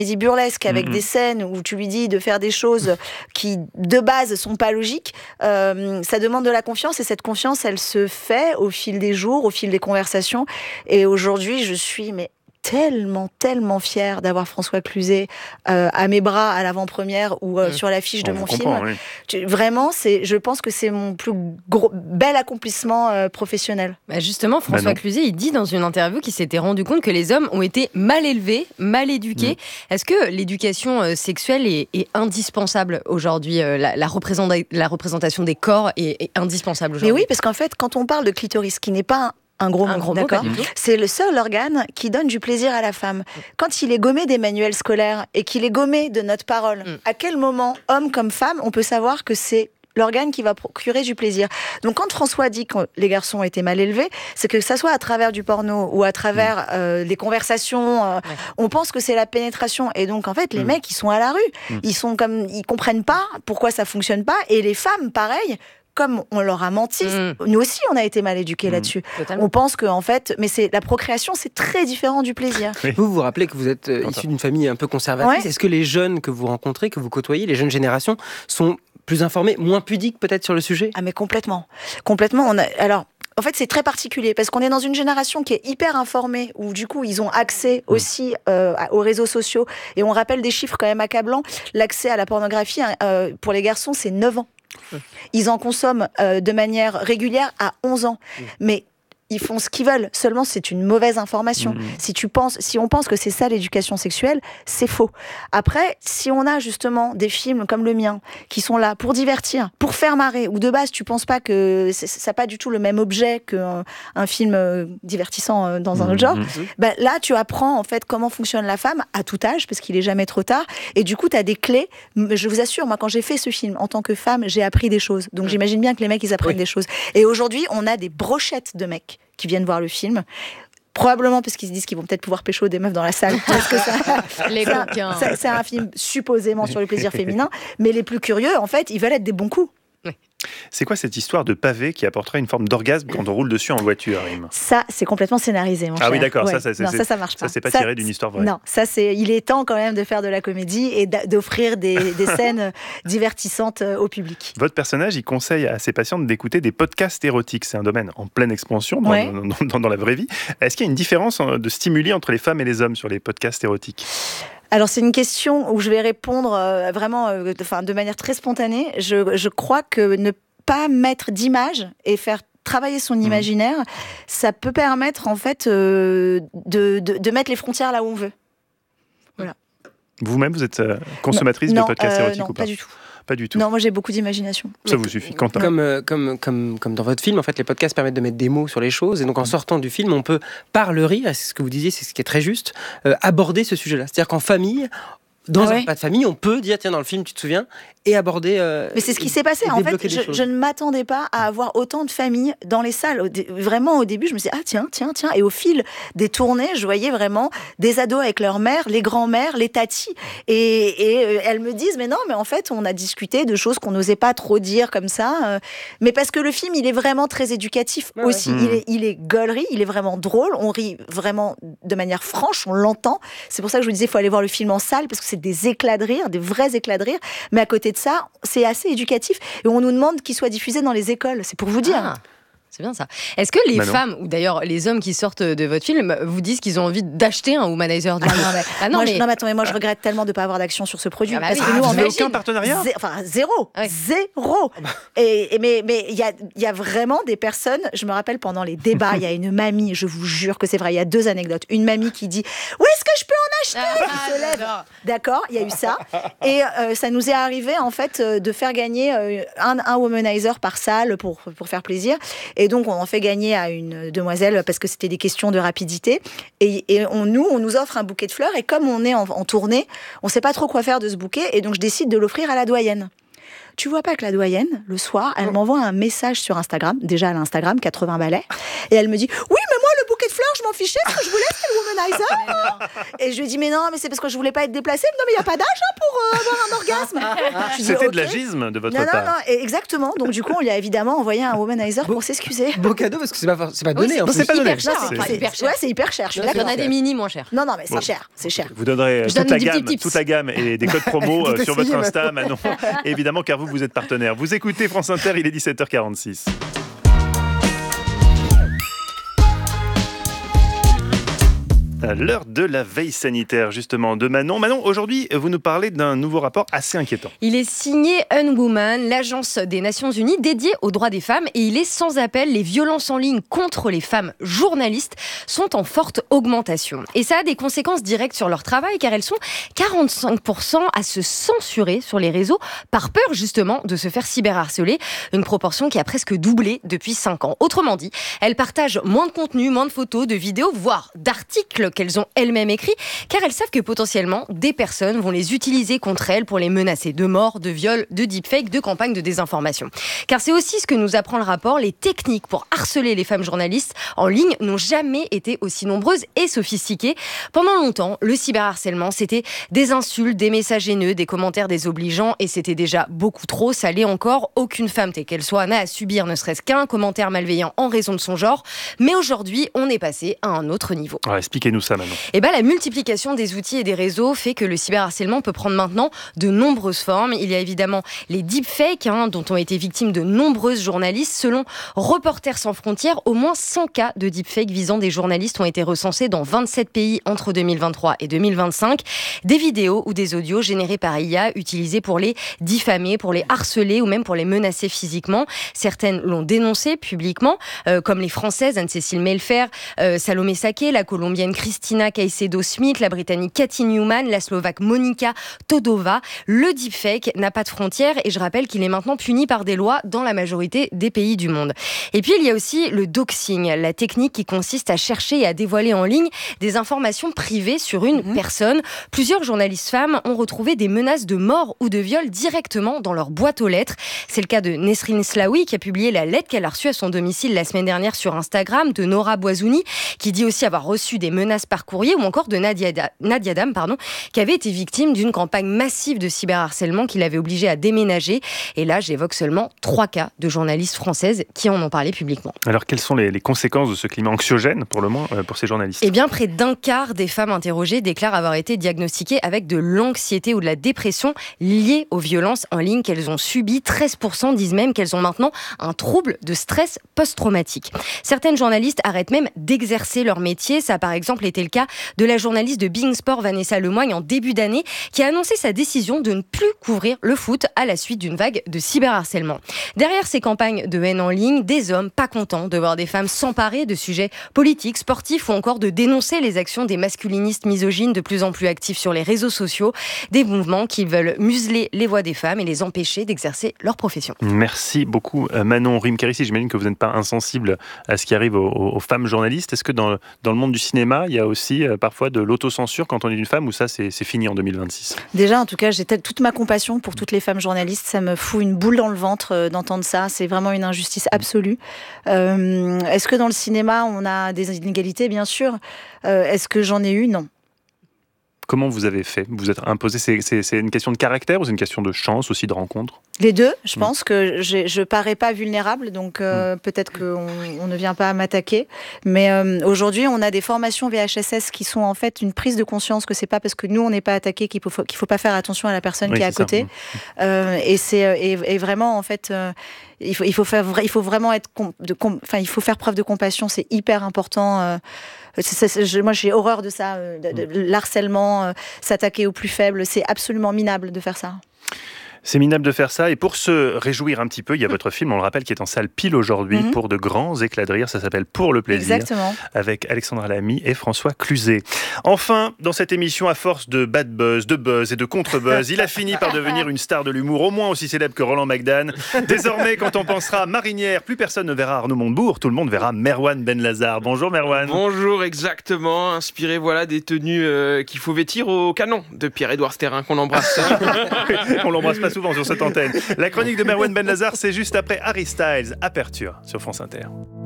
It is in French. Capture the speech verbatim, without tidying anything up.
comédie burlesque avec mmh. des scènes où tu lui dis de faire des choses qui de base sont pas logiques, euh, ça demande de la confiance et cette confiance elle se fait au fil des jours, au fil des conversations et aujourd'hui je suis mais tellement, tellement fière d'avoir François Cluzet euh, à mes bras à l'avant-première ou euh, mmh. sur l'affiche de On mon film. Oui. Tu, vraiment, c'est, je pense que c'est mon plus gros, bel accomplissement euh, professionnel. Bah justement, François bah Cluzet, il dit dans une interview qu'il s'était rendu compte que les hommes ont été mal élevés, mal éduqués. Mmh. Est-ce que l'éducation euh, sexuelle est, est indispensable aujourd'hui euh, la, la, représenta- la représentation des corps est, est indispensable aujourd'hui? Mais oui, parce qu'en fait, quand on parle de clitoris, qui n'est pas un Un gros un mot, gros d'accord. mot, c'est le seul organe qui donne du plaisir à la femme. Quand il est gommé des manuels scolaires et qu'il est gommé de notre parole, mm. à quel moment, homme comme femme, on peut savoir que c'est l'organe qui va procurer du plaisir. Donc quand François dit que les garçons étaient mal élevés, c'est que ça soit à travers du porno ou à travers mm. euh, les conversations, euh, ouais. on pense que c'est la pénétration. Et donc en fait, les mm. mecs, ils sont à la rue. Mm. Ils sont comme, ils comprennent pas pourquoi ça fonctionne pas. Et les femmes, pareil. Comme on leur a menti, mmh. nous aussi on a été mal éduqués mmh. là-dessus. Totalement. On pense que en fait, mais c'est la procréation, c'est très différent du plaisir. Oui. Vous vous rappelez que vous êtes euh, issu d'une famille un peu conservatrice. Ouais. Est-ce que les jeunes que vous rencontrez, que vous côtoyez, les jeunes générations, sont plus informés, moins pudiques peut-être sur le sujet? Ah mais complètement, complètement. On a alors. En fait, c'est très particulier parce qu'on est dans une génération qui est hyper informée où du coup, ils ont accès aussi euh, aux réseaux sociaux et on rappelle des chiffres quand même accablants. L'accès à la pornographie euh, pour les garçons, c'est neuf ans. Ils en consomment euh, de manière régulière à onze ans. Mais ils font ce qu'ils veulent. Seulement, c'est une mauvaise information. Mmh. Si tu penses, si on pense que c'est ça l'éducation sexuelle, c'est faux. Après, si on a justement des films comme le mien qui sont là pour divertir, pour faire marrer, ou de base tu penses pas que c'est, ça n'a pas du tout le même objet qu'un un film euh, divertissant euh, dans un autre genre, mmh. ben là tu apprends en fait comment fonctionne la femme à tout âge parce qu'il est jamais trop tard. Et du coup, tu as des clés. Je vous assure, moi quand j'ai fait ce film en tant que femme, j'ai appris des choses. Donc mmh. j'imagine bien que les mecs ils apprennent oui. des choses. Et aujourd'hui, on a des brochettes de mecs qui viennent voir le film. Probablement parce qu'ils se disent qu'ils vont peut-être pouvoir pécho des meufs dans la salle. Parce que ça, les c'est, un, c'est, c'est un film supposément sur le plaisir féminin. Mais les plus curieux, en fait, ils veulent être des bons coups. Oui. C'est quoi cette histoire de pavé qui apporterait une forme d'orgasme quand on roule dessus en voiture, Rim? Ça, c'est complètement scénarisé, mon cher. Ah oui, d'accord. Ouais. Ça, ça, c'est, non, ça, ça marche pas. Ça, c'est pas ça, tiré d'une histoire vraie. Non, ça, c'est. Il est temps quand même de faire de la comédie et d'offrir des, des scènes divertissantes au public. Votre personnage, il conseille à ses patientes d'écouter des podcasts érotiques. C'est un domaine en pleine expansion dans, ouais. dans, dans, dans la vraie vie. Est-ce qu'il y a une différence de stimuli entre les femmes et les hommes sur les podcasts érotiques? Alors c'est une question où je vais répondre euh, vraiment, euh, de, de manière très spontanée. Je, je crois que ne pas mettre d'image et faire travailler son imaginaire, mmh. ça peut permettre en fait euh, de, de, de mettre les frontières là où on veut. Voilà. Vous-même, vous êtes euh, consommatrice non, de podcasts euh, érotiques non, ou pas? Pas du tout. Pas du tout. Non, moi j'ai beaucoup d'imagination. Ça vous suffit. Quentin. Comme, euh, comme, comme, comme dans votre film, en fait, les podcasts permettent de mettre des mots sur les choses. Et donc, en sortant du film, on peut, par le rire, c'est ce que vous disiez, c'est ce qui est très juste, euh, aborder ce sujet-là. C'est-à-dire qu'en famille, dans ah un ouais. repas de famille, on peut dire, tiens, dans le film, tu te souviens, et aborder. Euh, Mais c'est ce qui s'est passé. En fait, je, je ne m'attendais pas à avoir autant de familles dans les salles. Au dé- vraiment, au début, je me disais, ah tiens, tiens, tiens. Et au fil des tournées, je voyais vraiment des ados avec leur mère, les grands-mères, les tatis. Et, et euh, elles me disent, mais non, mais en fait, on a discuté de choses qu'on n'osait pas trop dire comme ça. Euh, mais parce que le film, il est vraiment très éducatif ouais, aussi. Ouais. Il est, il est gaulerie, il est vraiment drôle. On rit vraiment de manière franche, on l'entend. C'est pour ça que je vous disais, il faut aller voir le film en salle parce que c'est des éclats de rire, des vrais éclats de rire. Mais à côté de ça, c'est assez éducatif et on nous demande qu'il soit diffusé dans les écoles, c'est pour vous dire. Ah. C'est bien ça. Est-ce que les bah femmes, ou d'ailleurs les hommes qui sortent de votre film, vous disent qu'ils ont envie d'acheter un womanizer du ah, non, mais, ah, non, moi, mais... Je, non, mais attends, mais moi je regrette tellement de ne pas avoir d'action sur ce produit. Ah, bah, parce oui. que nous, ah, en vous n'avez Belgique, aucun partenariat zé- Enfin, zéro. Ouais. Zéro. Et, et, mais mais il y a, y a vraiment des personnes, je me rappelle pendant les débats, il y a une mamie, je vous jure que c'est vrai, il y a deux anecdotes. Une mamie qui dit « Où est-ce que je peux en acheter ?» ah, qui se lève. D'accord, il y a eu ça. Et euh, ça nous est arrivé en fait de faire gagner euh, un, un womanizer par salle pour, pour faire plaisir. Et donc on en fait gagner à une demoiselle parce que c'était des questions de rapidité et, et on, nous on nous offre un bouquet de fleurs et comme on est en, en tournée on sait pas trop quoi faire de ce bouquet et donc je décide de l'offrir à la doyenne. Tu vois pas que la doyenne le soir elle m'envoie un message sur Instagram, déjà à l'Instagram quatre-vingts balais, et elle me dit oui mais moi le bouquet bouquet de fleurs, je m'en fichais, ce que je voulais, c'était le womanizer. Et je lui ai dit, mais non, mais c'est parce que je voulais pas être déplacée. Non, mais il n'y a pas d'âge hein, pour euh, avoir un orgasme. C'était dis, de okay. l'agisme de votre non, part. Non, non, exactement. Donc, du coup, on lui a évidemment envoyé un womanizer pour s'excuser. Beau cadeau, parce que c'est pas, c'est pas donné. Oui, en c'est, plus. c'est pas donné. Cher, c'est, c'est, c'est, hyper cher. Ouais, c'est hyper cher. Il y en a des mini moins chers. Non, non, mais c'est bon. cher. C'est cher. Vous donnerez toute la, gamme, toute la gamme et des codes promo euh, sur votre Insta, Manon. Évidemment, car vous, vous êtes partenaire. Vous écoutez France Inter, il est dix-sept heures quarante-six. L'heure de la veille sanitaire, justement, de Manon. Manon, aujourd'hui, vous nous parlez d'un nouveau rapport assez inquiétant. Il est signé Unwoman, l'agence des Nations Unies dédiée aux droits des femmes, et il est sans appel. Les violences en ligne contre les femmes journalistes sont en forte augmentation. Et ça a des conséquences directes sur leur travail, car elles sont quarante-cinq pour cent à se censurer sur les réseaux, par peur, justement, de se faire cyberharceler. Une proportion qui a presque doublé depuis cinq ans. Autrement dit, elles partagent moins de contenu, moins de photos, de vidéos, voire d'articles qu'elles ont elles-mêmes écrits, car elles savent que potentiellement des personnes vont les utiliser contre elles pour les menacer de mort, de viol, de deepfake, de campagne de désinformation. Car c'est aussi ce que nous apprend le rapport, les techniques pour harceler les femmes journalistes en ligne n'ont jamais été aussi nombreuses et sophistiquées. Pendant longtemps, le cyberharcèlement, c'était des insultes, des messages haineux, des commentaires désobligeants, et c'était déjà beaucoup trop. Ça l'est encore. Aucune femme, telle qu'elle soit, n'a à subir ne serait-ce qu'un commentaire malveillant en raison de son genre. Mais aujourd'hui, on est passé à un autre niveau. Ouais, expliquez-nous ça maintenant. Et ben, la multiplication des outils et des réseaux fait que le cyberharcèlement peut prendre maintenant de nombreuses formes. Il y a évidemment les deepfakes, hein, dont ont été victimes de nombreuses journalistes. Selon Reporters sans frontières, au moins cent cas de deepfakes visant des journalistes ont été recensés dans vingt-sept pays entre deux mille vingt-trois et deux mille vingt-cinq. Des vidéos ou des audios générés par I A utilisés pour les diffamer, pour les harceler ou même pour les menacer physiquement. Certaines l'ont dénoncé publiquement, euh, comme les Françaises Anne-Cécile Melfer, euh, Salomé Saké, la Colombienne Christina Caicedo-Smith, la Britannique Cathy Newman, la Slovaque Monika Todova. Le deepfake n'a pas de frontières et je rappelle qu'il est maintenant puni par des lois dans la majorité des pays du monde. Et puis il y a aussi le doxing, la technique qui consiste à chercher et à dévoiler en ligne des informations privées sur une mmh. personne. Plusieurs journalistes femmes ont retrouvé des menaces de mort ou de viol directement dans leur boîte aux lettres. C'est le cas de Nesrine Slaoui qui a publié la lettre qu'elle a reçue à son domicile la semaine dernière sur Instagram, de Nora Boisouni qui dit aussi avoir reçu des menaces par courrier, ou encore de Nadia, da- Nadia Dam, pardon, qui avait été victime d'une campagne massive de cyberharcèlement qui l'avait obligée à déménager. Et là, j'évoque seulement trois cas de journalistes françaises qui en ont parlé publiquement. Alors, quelles sont les, les conséquences de ce climat anxiogène, pour le moins, euh, pour ces journalistes ? Eh bien, près d'un quart des femmes interrogées déclarent avoir été diagnostiquées avec de l'anxiété ou de la dépression liée aux violences en ligne qu'elles ont subies. treize pour cent disent même qu'elles ont maintenant un trouble de stress post-traumatique. Certaines journalistes arrêtent même d'exercer leur métier. Ça a par exemple été le cas de la journaliste de Bein Sport Vanessa Lemoigne en début d'année qui a annoncé sa décision de ne plus couvrir le foot à la suite d'une vague de cyberharcèlement. Derrière ces campagnes de haine en ligne, des hommes pas contents de voir des femmes s'emparer de sujets politiques, sportifs ou encore de dénoncer les actions des masculinistes misogynes de plus en plus actifs sur les réseaux sociaux, des mouvements qui veulent museler les voix des femmes et les empêcher d'exercer leur profession. Merci beaucoup Manon Rim-Kérissi. J'imagine que vous n'êtes pas insensible à ce qui arrive aux, aux femmes journalistes. Est-ce que dans, dans le monde du cinéma, il y a aussi euh, parfois de l'autocensure quand on est une femme, ou ça c'est, c'est fini en deux mille vingt-six ? Déjà, en tout cas, j'ai toute ma compassion pour toutes les femmes journalistes. Ça me fout une boule dans le ventre euh, d'entendre ça. C'est vraiment une injustice absolue. Euh, est-ce que dans le cinéma, on a des inégalités ? Bien sûr. Euh, est-ce que j'en ai eu ? Non. Comment vous avez fait ? Vous êtes imposé, c'est, c'est, c'est une question de caractère ou c'est une question de chance aussi, de rencontre ? Les deux. Je mmh. pense que j'ai, je parais pas vulnérable, donc euh, mmh. peut-être qu'on on ne vient pas à m'attaquer. Mais euh, aujourd'hui, on a des formations V H S S qui sont en fait une prise de conscience que c'est pas parce que nous on n'est pas attaqué qu'il faut qu'il faut pas faire attention à la personne oui, qui est à côté. Mmh. Euh, et c'est et, et vraiment en fait. Euh, Il faut, il faut faire, il faut vraiment être, de, enfin, il faut faire preuve de compassion. C'est hyper important. Euh, c'est, c'est, je, moi, j'ai horreur de ça, de, de, de l'harcèlement, euh, s'attaquer aux plus faibles. C'est absolument minable de faire ça. C'est minable de faire ça. Et pour se réjouir un petit peu, il y a votre film, on le rappelle, qui est en salle pile aujourd'hui mm-hmm. pour de grands éclats de rire. Ça s'appelle Pour le plaisir. Exactement. Avec Alexandra Lamy et François Cluzet. Enfin, dans cette émission, à force de bad buzz, de buzz et de contre-buzz, il a fini par devenir une star de l'humour, au moins aussi célèbre que Roland McDan. Désormais, quand on pensera Marinière, plus personne ne verra Arnaud Montebourg, tout le monde verra Merwan Benlazar. Bonjour Merwan. Bonjour, exactement. Inspiré voilà, des tenues euh, qu'il faut vêtir au canon de Pierre-Édouard Sterrin, qu'on embrasse. On l'embrasse pas souvent sur cette antenne. La chronique de Merwan Benlazar, c'est juste après Harry Styles, Aperture sur France Inter.